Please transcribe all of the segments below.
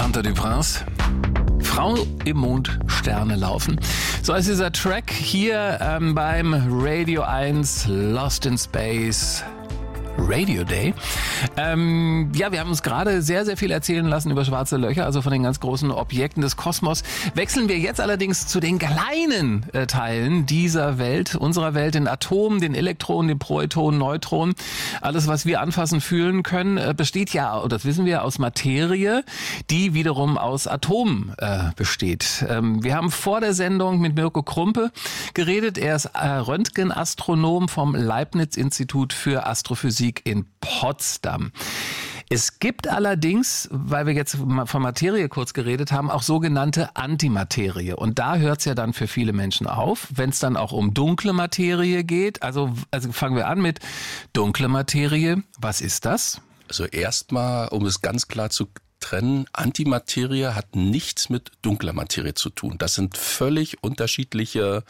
Samantha Duprince. Frau im Mond, Sterne laufen. So ist dieser Track hier beim Radio 1 Lost in Space Radio Day. Wir haben uns gerade sehr, sehr viel erzählen lassen über schwarze Löcher, also von den ganz großen Objekten des Kosmos. Wechseln wir jetzt allerdings zu den kleinen Teilen dieser Welt, unserer Welt, den Atomen, den Elektronen, den Protonen, Neutronen. Alles, was wir anfassen, fühlen können, besteht ja, das wissen wir, aus Materie, die wiederum aus Atomen besteht. Wir haben vor der Sendung mit Mirko Krumpe geredet. Er ist Röntgenastronom vom Leibniz-Institut für Astrophysik in Potsdam. Es gibt allerdings, weil wir jetzt von Materie kurz geredet haben, auch sogenannte Antimaterie. Und da hört es ja dann für viele Menschen auf, wenn es dann auch um dunkle Materie geht. Also fangen wir an mit dunkle Materie. Was ist das? Also erstmal, um es ganz klar zu trennen, Antimaterie hat nichts mit dunkler Materie zu tun. Das sind völlig unterschiedliche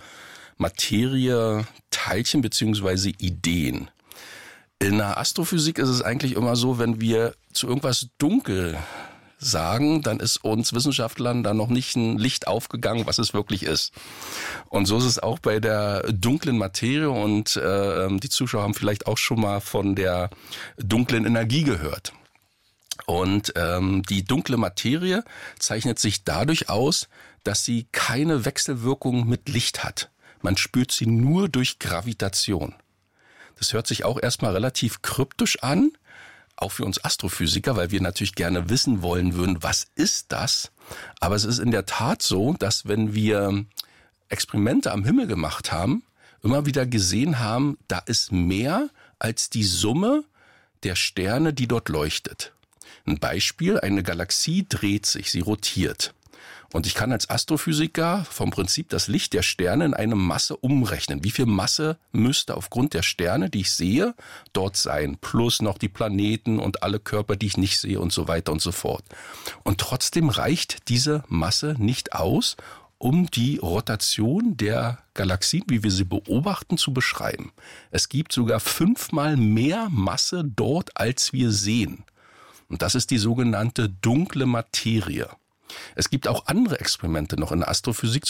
Materie-Teilchen bzw. Ideen. In der Astrophysik ist es eigentlich immer so, wenn wir zu irgendwas dunkel sagen, dann ist uns Wissenschaftlern da noch nicht ein Licht aufgegangen, was es wirklich ist. Und so ist es auch bei der dunklen Materie und die Zuschauer haben vielleicht auch schon mal von der dunklen Energie gehört. Und die dunkle Materie zeichnet sich dadurch aus, dass sie keine Wechselwirkung mit Licht hat. Man spürt sie nur durch Gravitation. Das hört sich auch erstmal relativ kryptisch an, auch für uns Astrophysiker, weil wir natürlich gerne wissen wollen würden, was ist das? Aber es ist in der Tat so, dass wenn wir Experimente am Himmel gemacht haben, immer wieder gesehen haben, da ist mehr als die Summe der Sterne, die dort leuchtet. Ein Beispiel, eine Galaxie dreht sich, sie rotiert. Und ich kann als Astrophysiker vom Prinzip das Licht der Sterne in eine Masse umrechnen. Wie viel Masse müsste aufgrund der Sterne, die ich sehe, dort sein? Plus noch die Planeten und alle Körper, die ich nicht sehe und so weiter und so fort. Und trotzdem reicht diese Masse nicht aus, um die Rotation der Galaxien, wie wir sie beobachten, zu beschreiben. Es gibt sogar 5-mal mehr Masse dort, als wir sehen. Und das ist die sogenannte dunkle Materie. Es gibt auch andere Experimente noch in der Astrophysik,